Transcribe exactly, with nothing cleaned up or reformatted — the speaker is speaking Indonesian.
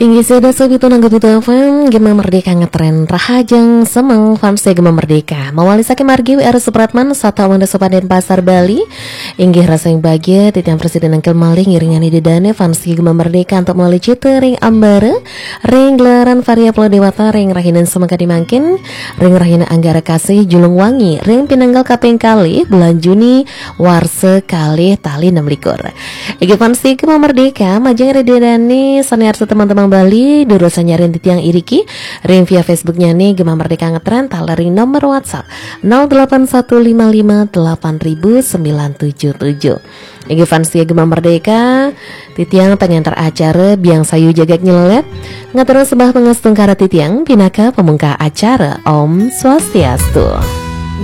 Inggih seda sobi tunang gitu F M Gema Merdeka ngetren rahajeng semeng fans Gema Merdeka mawali saking margi W R Supratman satu awang Sopaden Pasar Bali. Inggih rasa yang bahagia titian Presiden Angkel Malih ngiringan didane fans Gema Merdeka untuk melalui cita ring ambare ring gelaran varia Pulau Dewata ring rahinan semangka dimangkin ring rahinan Anggara Kasih Julung Wangi ring Pinanggal Kapeng kali bulan Juni warse kali tali enam likur. Inggih fans Gema Merdeka majeng rededane saniar teman-teman Bali durusan nyarin titiang iriki ring via Facebooknya nih Gema Merdeka ngetren taleri nomor WhatsApp nol delapan satu lima lima delapan nol nol sembilan tujuh tujuh. Inggih fans Gema Merdeka titiang pengantar acara biang sayu jagak nyelet ngatur sebah pengestung kara titiang pinaka pemungka acara Om Swastiastu.